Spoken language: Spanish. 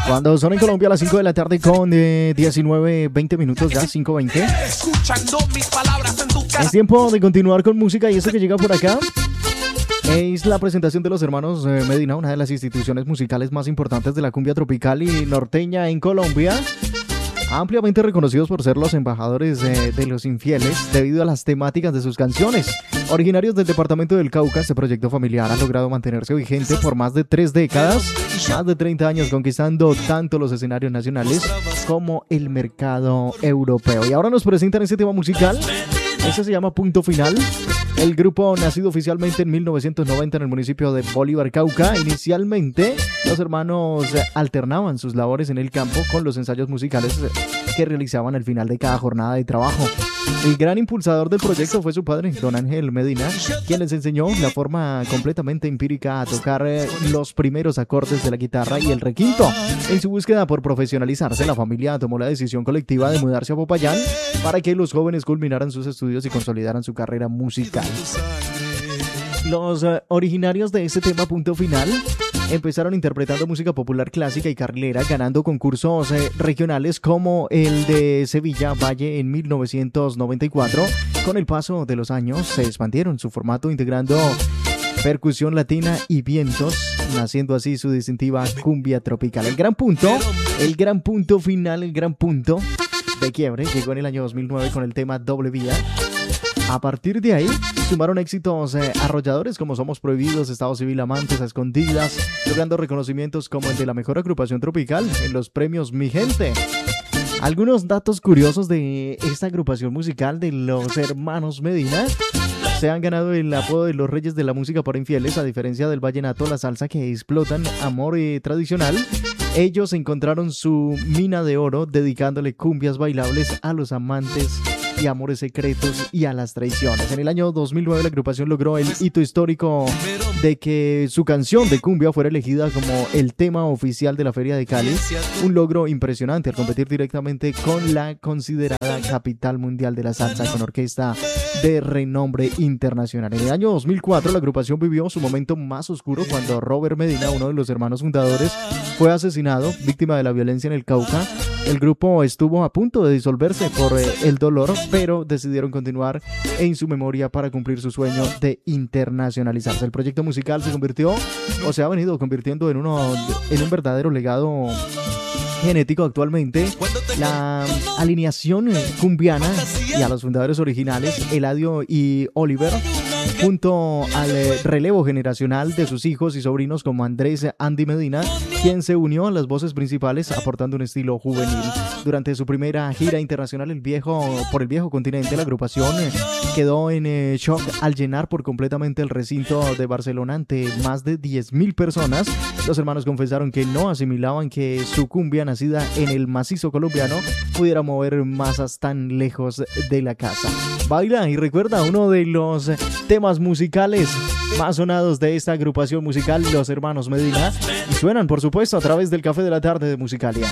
Cuando son en Colombia a las 5 de la tarde con 19:20 minutos, ya 5:20. Es tiempo de continuar con música y eso que llega por acá es la presentación de los hermanos Medina, una de las instituciones musicales más importantes de la cumbia tropical y norteña en Colombia. Ampliamente reconocidos por ser los embajadores de los infieles debido a las temáticas de sus canciones. Originarios del departamento del Cauca, este proyecto familiar ha logrado mantenerse vigente por más de 3 décadas, más de 30 años, conquistando tanto los escenarios nacionales como el mercado europeo. Y ahora nos presentan este tema musical. Ese se llama Punto Final. El grupo, nacido oficialmente en 1990 en el municipio de Bolívar, Cauca, inicialmente los hermanos alternaban sus labores en el campo con los ensayos musicales que realizaban al final de cada jornada de trabajo. El gran impulsador del proyecto fue su padre, don Ángel Medina, quien les enseñó la forma completamente empírica a tocar los primeros acordes de la guitarra y el requinto. En su búsqueda por profesionalizarse, la familia tomó la decisión colectiva de mudarse a Popayán para que los jóvenes culminaran sus estudios y consolidaran su carrera musical. Los originarios de este tema Punto Final empezaron interpretando música popular clásica y carrilera, ganando concursos regionales como el de Sevilla Valle en 1994. Con el paso de los años se expandieron su formato integrando percusión latina y vientos, naciendo así su distintiva cumbia tropical. El gran punto final, el gran punto de quiebre llegó en el año 2009 con el tema Doble Vía. A partir de ahí, sumaron éxitos arrolladores como Somos Prohibidos, Estado Civil, Amantes a Escondidas, logrando reconocimientos como el de la mejor agrupación tropical en los premios Mi Gente. Algunos datos curiosos de esta agrupación musical de los hermanos Medina: se han ganado el apodo de los reyes de la música para infieles, a diferencia del vallenato, la salsa que explotan, amor tradicional. Ellos encontraron su mina de oro dedicándole cumbias bailables a los amantes y amores secretos y a las traiciones. En el año 2009 la agrupación logró el hito histórico de que su canción de cumbia fuera elegida como el tema oficial de la Feria de Cali, un logro impresionante al competir directamente con la considerada capital mundial de la salsa con orquesta de renombre internacional. En el año 2004 la agrupación vivió su momento más oscuro cuando Robert Medina, uno de los hermanos fundadores, fue asesinado, víctima de la violencia en el Cauca. El grupo estuvo a punto de disolverse por el dolor, pero decidieron continuar en su memoria para cumplir su sueño de internacionalizarse. El proyecto musical se ha venido convirtiendo en un verdadero legado genético actualmente. La alineación cumbiana y a los fundadores originales, Eladio y Oliver, junto al relevo generacional de sus hijos y sobrinos como Andrés Andy Medina, quien se unió a las voces principales aportando un estilo juvenil. Durante su primera gira internacional por el viejo continente, la agrupación quedó en shock al llenar por completamente el recinto de Barcelona ante más de 10,000 personas. Los hermanos confesaron que no asimilaban que su cumbia, nacida en el macizo colombiano, pudiera mover masas tan lejos de la casa. Baila y recuerda uno de los temas musicales más sonados de esta agrupación musical, los hermanos Medina, y suenan por supuesto a través del Café de la Tarde de Musicalia.